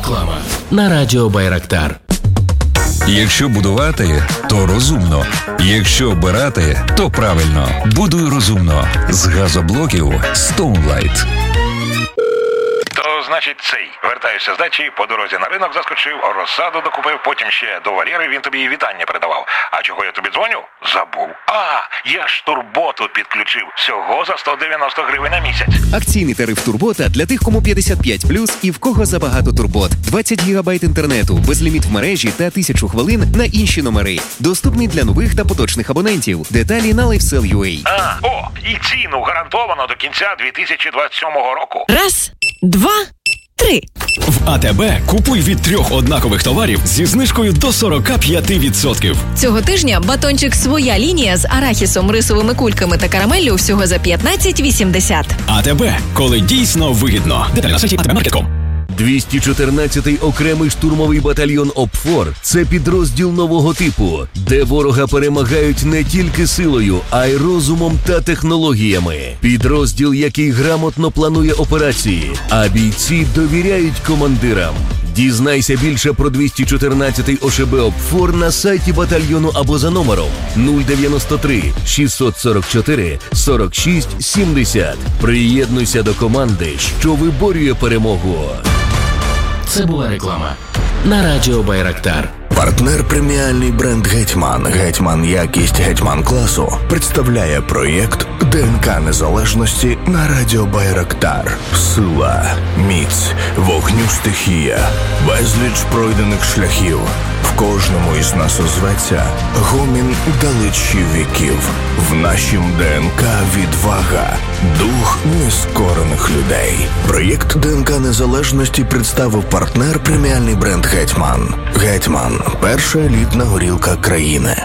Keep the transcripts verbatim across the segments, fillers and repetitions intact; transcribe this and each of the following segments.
Реклама на радіо Байрактар. Якщо будувати, то розумно. Якщо обирати, то правильно. Будуй розумно. З газоблоків Stoneline. Значить, цей. Вертаюся з дачі, по дорозі на ринок заскочив, розсаду докупив, потім ще до Валєри, він тобі вітання передавав. А чого я тобі дзвоню? Забув. А, я ж Турботу підключив. Всього за сто дев'яносто гривень на місяць. Акційний тариф Турбота для тих, кому п'ятдесят п'ять плюс і в кого забагато турбот. двадцять гігабайт інтернету, безліміт в мережі та тисячу хвилин на інші номери. Доступний для нових та поточних абонентів. Деталі на LifeSell точка ю а. А, о, і ціну гарантовано до кінця дві тисячі двадцять сьомого року. Раз, два, три. В АТБ купуй від трьох однакових товарів зі знижкою до сорок п'ять відсотків. Цього тижня батончик «Своя лінія» з арахісом, рисовими кульками та карамеллю всього за п'ятнадцять вісімдесят. АТБ, коли дійсно вигідно. Деталі на сайті ей ті бі маркет крапка ком. двісті чотирнадцятий окремий штурмовий батальйон ОПФОР – це підрозділ нового типу, де ворога перемагають не тільки силою, а й розумом та технологіями. Підрозділ, який грамотно планує операції, а бійці довіряють командирам. Дізнайся більше про двісті чотирнадцятий ОШБ ОПФОР на сайті батальйону або за номером нуль дев'яносто три шістсот сорок чотири сорок шість сімдесят. Приєднуйся до команди, що виборює перемогу. Це була реклама на радіо Байрактар. Партнер преміальний бренд «Гетьман». «Гетьман» якість «Гетьман» класу представляє проєкт ДНК незалежності на радіо Байрактар. Сила, міць, вогню стихія, безліч пройдених шляхів. В кожному із нас озветься гомін далечі віків. В нашім ДНК відвага, дух нескорених людей. Проєкт ДНК незалежності представив партнер преміальний бренд «Гетьман». «Гетьман» – перша елітна горілка країни.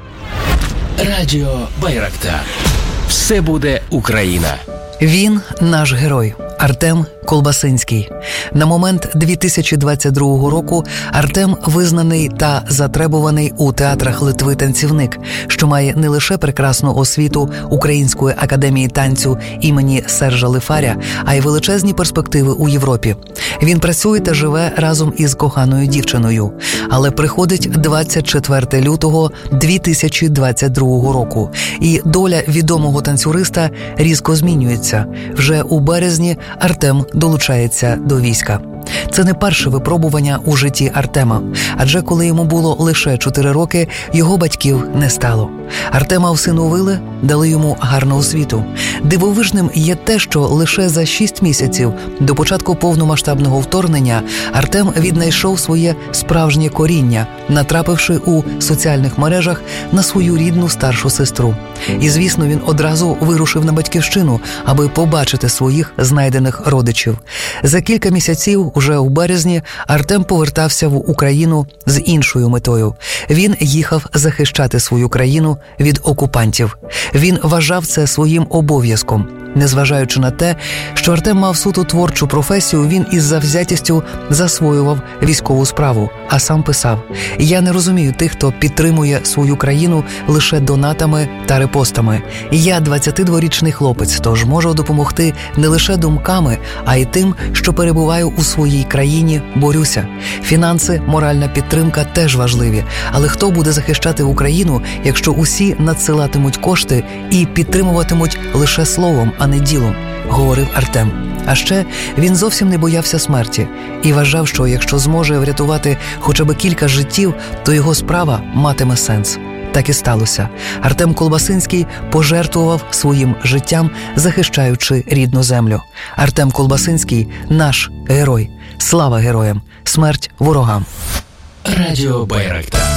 Радіо Байрактар. Все буде Україна. Він наш герой. Артем Колбасинський. На момент дві тисячі двадцять другого року Артем визнаний та затребуваний у театрах Литви танцівник, що має не лише прекрасну освіту Української академії танцю імені Сержа Лифаря, а й величезні перспективи у Європі. Він працює та живе разом із коханою дівчиною. Але приходить двадцять четвертого лютого дві тисячі двадцять другого року, і доля відомого танцюриста різко змінюється. Вже у березні Артем долучається до війська. Це не перше випробування у житті Артема, адже коли йому було лише чотири роки, його батьків не стало. Артема всиновили, дали йому гарну освіту. Дивовижним є те, що лише за шість місяців до початку повномасштабного вторгнення Артем віднайшов своє справжнє коріння, натрапивши у соціальних мережах на свою рідну старшу сестру. І, звісно, він одразу вирушив на батьківщину, аби побачити своїх знайдених родичів. За кілька місяців, уже у березні, Артем повертався в Україну з іншою метою. Він їхав захищати свою країну від окупантів. Він вважав це своїм обов'язком. Незважаючи на те, що Артем мав суто творчу професію, він із завзятістю засвоював військову справу, а сам писав: «Я не розумію тих, хто підтримує свою країну лише донатами та репостами. Я двадцятидворічний хлопець, тож можу допомогти не лише думками, а й тим, що перебуваю у своїй країні, борюся. Фінанси, моральна підтримка теж важливі, але хто буде захищати Україну, якщо усі надсилатимуть кошти і підтримуватимуть лише словом, а не ділом», – говорив Артем. А ще він зовсім не боявся смерті і вважав, що якщо зможе врятувати хоча б кілька життів, то його справа матиме сенс. Так і сталося. Артем Колбасинський пожертвував своїм життям, захищаючи рідну землю. Артем Колбасинський – наш герой. Слава героям! Смерть ворогам! Радіо Байрактар.